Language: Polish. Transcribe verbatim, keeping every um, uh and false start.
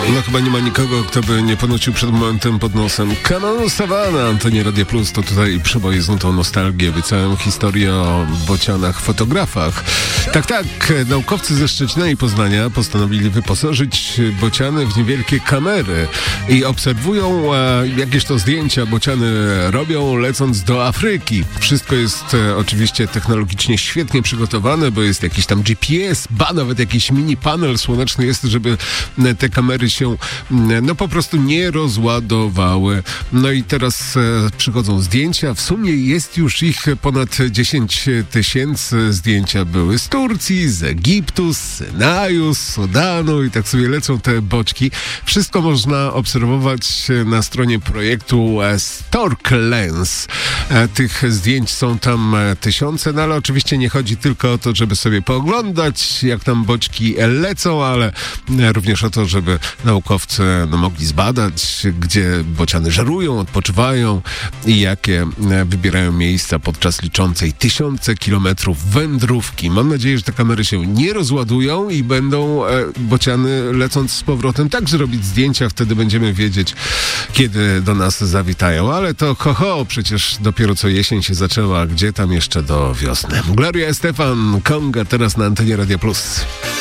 No chyba nie ma nikogo, kto by nie ponucił przed momentem pod nosem Kanon Savana, Antenie Radia Plus. To tutaj przeboje z nutą nostalgię, by całą historię o bocianach fotografach. Tak, tak, naukowcy ze Szczecina i Poznania postanowili wyposażyć bociany w niewielkie kamery i obserwują, e, jakież to zdjęcia bociany robią, lecąc do Afryki. Wszystko jest e, oczywiście technologicznie świetnie przygotowane, bo jest jakiś tam G P S, ba, nawet jakiś mini panel słoneczny jest, żeby te kamery się no po prostu nie rozładowały. No i teraz e, przychodzą zdjęcia. W sumie jest już ich ponad dziesięć tysięcy. Zdjęcia były z Turcji, z Egiptu, z Synaju, z Sudanu i tak sobie lecą te boczki. Wszystko można obserwować na stronie projektu Stork Lens. E, tych zdjęć są tam tysiące, no ale oczywiście nie chodzi tylko o to, żeby sobie pooglądać, jak tam boczki lecą, ale również o to, żeby naukowcy no, mogli zbadać, gdzie bociany żerują, odpoczywają i jakie wybierają miejsca podczas liczącej tysiące kilometrów wędrówki. Mam nadzieję, że te kamery się nie rozładują i będą e, bociany lecąc z powrotem także robić zdjęcia, wtedy będziemy wiedzieć, kiedy do nas zawitają. Ale to ho, ho, przecież dopiero co jesień się zaczęła, gdzie tam jeszcze do wiosny. Gloria Estefan, Konga, teraz na Antenie Radia Plus.